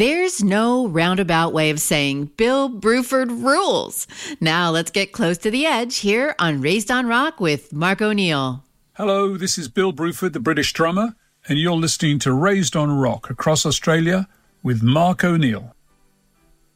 There's no roundabout way of saying Bill Bruford rules. Now let's get close to the edge here on Raised on Rock with Mark O'Neill. Hello, this is Bill Bruford, the British drummer, and you're listening to Raised on Rock across Australia with Mark O'Neill.